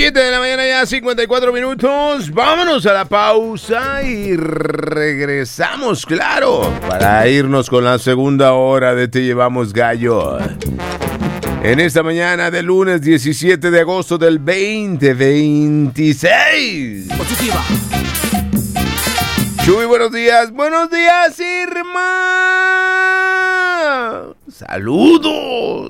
7 de la mañana ya, 54 minutos. Vámonos a la pausa y regresamos, claro, para irnos con la segunda hora de Te Llevamos Gallo. En esta mañana de lunes 17 de agosto del 2026. Positiva. Chuy, buenos días. Buenos días, Irma. Saludos.